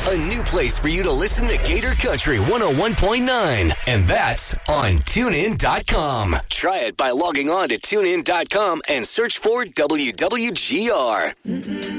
A new place for you to listen to Gator Country 101.9. And that's on TuneIn.com. Try it by logging on to TuneIn.com and search for WWGR.